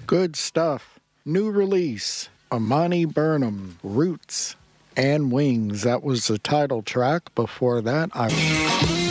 Good stuff. New release, Amani Burnham, Roots and Wings. That was the title track. Before that, I